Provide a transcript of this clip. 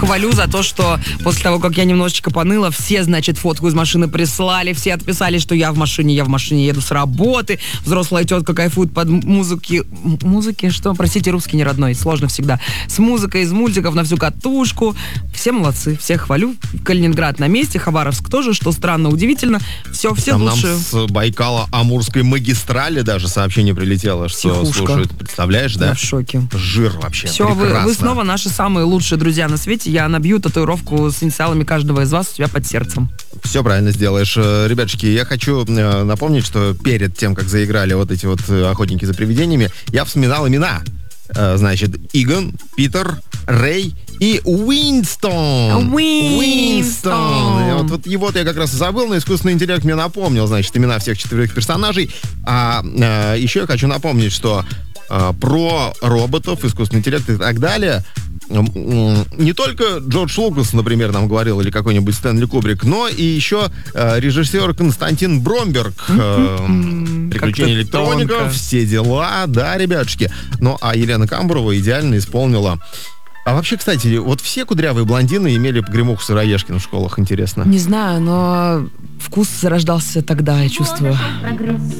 Хвалю за то, что после того, как я немножечко поныла, все, значит, фотку из машины прислали, все отписали, что я в машине еду с работы, взрослая тетка кайфует под музыки, что? Простите, русский не родной, сложно всегда. С музыкой из мультиков на всю катушку. Все молодцы, всех хвалю. Калининград на месте, Хабаровск тоже, что странно, удивительно. Все там лучшие. Нам с Байкало-Амурской магистрали даже сообщение прилетело, что Психушка. слушают. Представляешь, да? Я в шоке. Жир вообще. Все, вы снова наши самые лучшие друзья на свете. Я набью татуировку с инициалами каждого из вас у себя под сердцем. Все правильно сделаешь. Ребятушки, я хочу напомнить, что перед тем, как заиграли вот эти вот охотники за привидениями, я вспоминал имена. Значит, Игон, Питер, Рэй и Уинстон. Уинстон. Вот его-то я как раз и забыл, но искусственный интеллект мне напомнил, значит, имена всех 4 персонажей. Еще я хочу напомнить, что про роботов, искусственный интеллект и так далее не только Джордж Лукас, например, нам говорил, или какой-нибудь Стэнли Кубрик, но и еще режиссер Константин Бромберг. «Приключения электроников», тонко. все дела, да, ребятушки. Ну, а Елена Камбурова идеально исполнила. А вообще, кстати, вот все кудрявые блондины имели погремуху Сыроежкина в школах, интересно. Не знаю, но вкус зарождался тогда, я чувствую. Прогресс.